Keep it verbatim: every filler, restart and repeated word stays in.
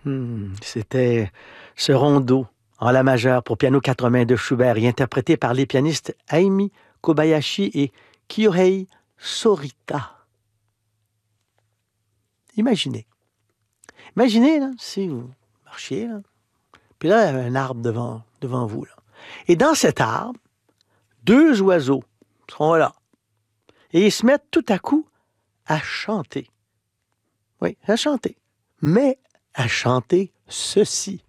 Hmm, C'était ce rondo en la majeure pour piano quatre mains de Schubert et interprété par les pianistes Aimi Kobayashi et Kyohei Sorita. Imaginez. Imaginez, là, si vous marchiez, là, puis là, il y avait un arbre devant, devant vous. Là. Et dans cet arbre, deux oiseaux sont là. Et ils se mettent tout à coup à chanter. Oui, à chanter. Mais à chanter ceci.